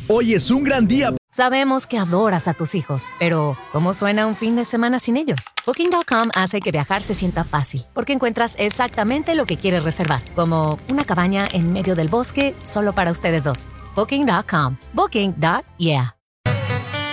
Hoy es un gran día. Sabemos que adoras a tus hijos, pero ¿cómo suena un fin de semana sin ellos? Booking.com hace que viajar se sienta fácil, porque encuentras exactamente lo que quieres reservar, como una cabaña en medio del bosque solo para ustedes dos. Booking.com. Booking.yeah.